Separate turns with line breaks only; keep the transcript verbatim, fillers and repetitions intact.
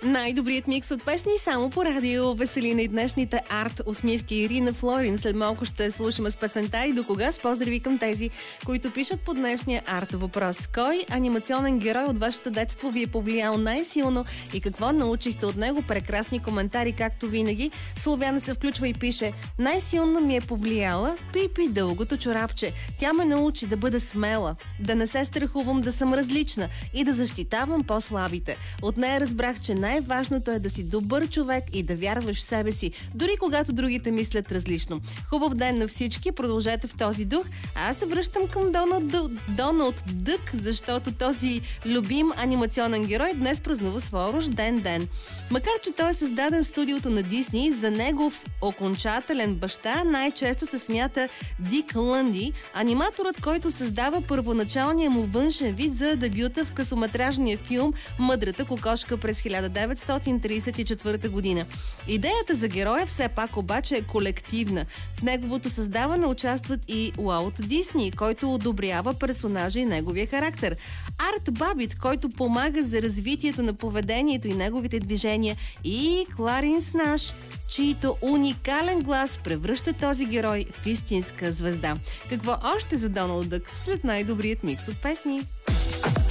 Най-добрият микс от песни само по радио Веселина и днешните арт усмивки. Ирина Флорин след малко ще слушаме с песента и до кога с поздрави към тези, които пишат по днешния арт въпрос. Кой анимационен герой от вашето детство ви е повлиял най-силно и какво научихте от него? Прекрасни коментари, както винаги. Славяна се включва и пише: най-силно ми е повлияла Пипи дългото чорапче. Тя ме научи да бъда смела, да не се страхувам да съм различна и да защитавам по-слабите. От нея разбрах, че най-важното е да си добър човек и да вярваш в себе си, дори когато другите мислят различно. Хубав ден на всички, продължете в този дух. А аз се връщам към Доналд, Доналд Дък, защото този любим анимационен герой днес празнува своя рожден ден. Макар че той е създаден в студиото на Дисни, за негов окончателен баща най-често се смята Дик Лънди, аниматорът, който създава първоначалния му външен вид за дебюта в късометражния филм „Мъдрата кокошка“ през хиляда деветстотин тридесет и четвърта година. Идеята за героя все пак обаче е колективна. В неговото създаване участват и Уолт Дисни, който одобрява персонажа и неговия характер. Арт Бабит, който помага за развитието на поведението и неговите движения, и Кларенс Наш, чийто уникален глас превръща този герой в истинска звезда. Какво още за Доналд Дък след най-добрият микс от песни?